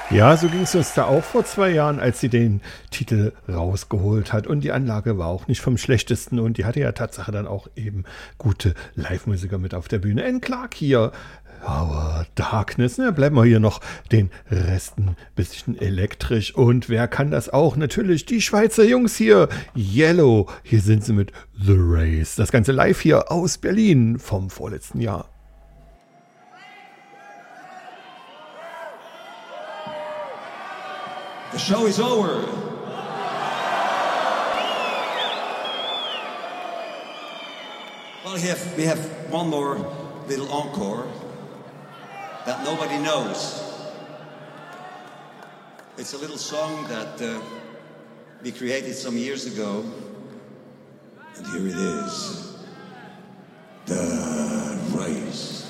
Ja, so ging es uns da auch vor 2 Jahren, als sie den Titel rausgeholt hat. Und die Anlage war auch nicht vom schlechtesten. Und die hatte ja Tatsache dann auch eben gute Live-Musiker mit auf der Bühne. N. Clark hier. Our Darkness. Ne? Bleiben wir hier noch den Resten ein bisschen elektrisch. Und wer kann das auch? Natürlich die Schweizer Jungs hier. Yellow. Hier sind sie mit The Race. Das Ganze live hier aus Berlin vom vorletzten Jahr. The show is over. Well, we have one more little encore that nobody knows. It's a little song that we created some years ago. And here it is. The Race.